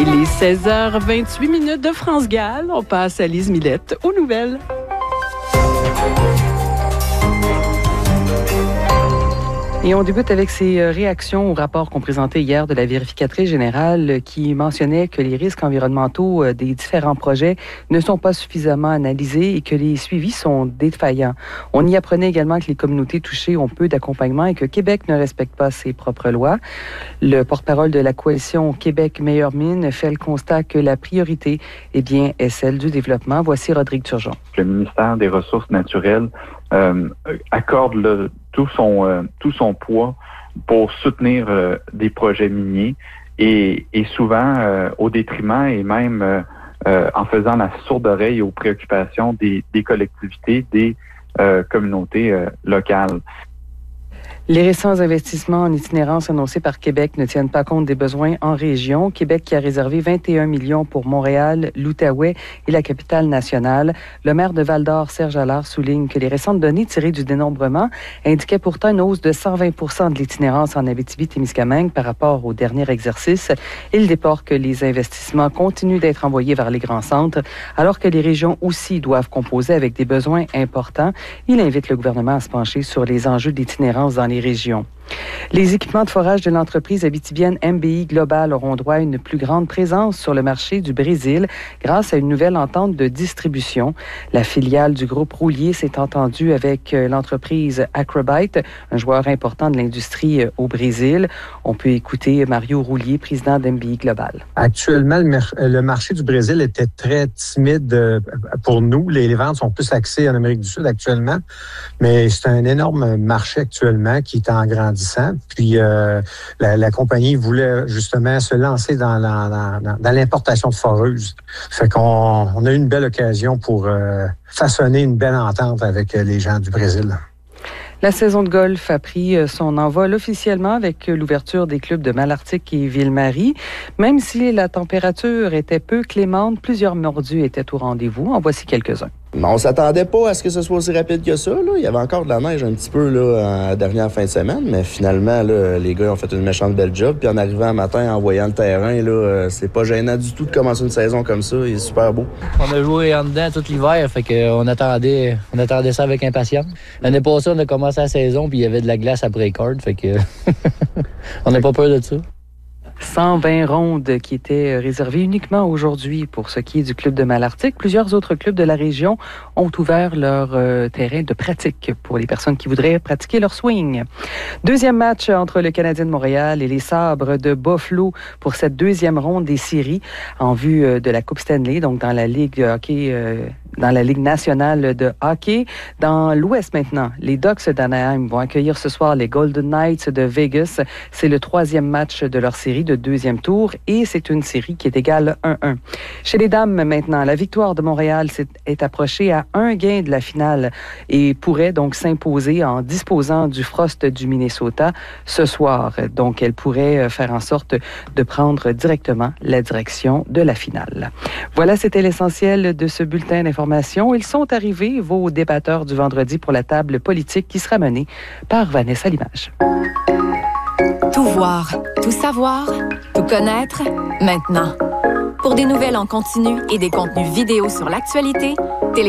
Il est 16h28 de France Gall. On passe à Lise Millette aux nouvelles. Et on débute avec ses réactions au rapport qu'on présentait hier de la vérificatrice générale qui mentionnait que les risques environnementaux des différents projets ne sont pas suffisamment analysés et que les suivis sont défaillants. On y apprenait également que les communautés touchées ont peu d'accompagnement et que Québec ne respecte pas ses propres lois. Le porte-parole de la coalition Québec Meilleure Mine fait le constat que la priorité est celle du développement. Voici Rodrigue Turgeon. Le ministère des Ressources naturelles accorde tout son poids pour soutenir des projets miniers et souvent au détriment et même en faisant la sourde oreille aux préoccupations des collectivités, des communautés locales. Les récents investissements en itinérance annoncés par Québec ne tiennent pas compte des besoins en région. Québec qui a réservé 21 millions pour Montréal, l'Outaouais et la capitale nationale. Le maire de Val-d'Or, Serge Allard, souligne que les récentes données tirées du dénombrement indiquaient pourtant une hausse de 120 % de l'itinérance en Abitibi-Témiscamingue par rapport au dernier exercice. Il déplore que les investissements continuent d'être envoyés vers les grands centres, alors que les régions aussi doivent composer avec des besoins importants. Il invite le gouvernement à se pencher sur les enjeux d'itinérance dans les régions. Les équipements de forage de l'entreprise abitibienne MBI Global auront droit à une plus grande présence sur le marché du Brésil grâce à une nouvelle entente de distribution. La filiale du groupe Roulier s'est entendue avec l'entreprise Acrobite, un joueur important de l'industrie au Brésil. On peut écouter Mario Roulier, président d'MBI Global. Actuellement, le marché du Brésil était très timide pour nous. Les ventes sont plus axées en Amérique du Sud actuellement, mais c'est un énorme marché actuellement qui est en grandissant. Puis la compagnie voulait justement se lancer dans l'importation de foreuses. Fait qu'on a eu une belle occasion pour façonner une belle entente avec les gens du Brésil. La saison de golf a pris son envol officiellement avec l'ouverture des clubs de Malartic et Ville-Marie. Même si la température était peu clémente, plusieurs mordus étaient au rendez-vous. En voici quelques-uns. On s'attendait pas à ce que ce soit aussi rapide que ça. Là. Il y avait encore de la neige un petit peu là, en dernière fin de semaine, mais finalement, là, les gars ont fait une méchante belle job. Puis en arrivant un matin, en voyant le terrain, là, c'est pas gênant du tout de commencer une saison comme ça. Il est super beau. On a joué en dedans tout l'hiver, fait qu'on attendait ça avec impatience. L'année passée, on a commencé la saison, puis il y avait de la glace après les cordes, fait que on n'a pas peur de ça. 120 rondes qui étaient réservées uniquement aujourd'hui pour ce qui est du club de Malartic. Plusieurs autres clubs de la région ont ouvert leur terrain de pratique pour les personnes qui voudraient pratiquer leur swing. Deuxième match entre le Canadien de Montréal et les Sabres de Buffalo pour cette deuxième ronde des séries en vue de la Coupe Stanley, donc dans la Ligue de hockey dans la Ligue nationale de hockey. Dans l'Ouest maintenant, les Ducks d'Anaheim vont accueillir ce soir les Golden Knights de Vegas. C'est le troisième match de leur série de deuxième tour et c'est une série qui est égale 1-1. Chez les dames maintenant, la victoire de Montréal est approchée à un gain de la finale et pourrait donc s'imposer en disposant du Frost du Minnesota ce soir. Donc, elle pourrait faire en sorte de prendre directement la direction de la finale. Voilà, c'était l'essentiel de ce bulletin d'information. Ils sont arrivés, vos débatteurs du vendredi pour la table politique qui sera menée par Vanessa Limage. Tout voir, tout savoir, tout connaître, maintenant. Pour des nouvelles en continu et des contenus vidéo sur l'actualité,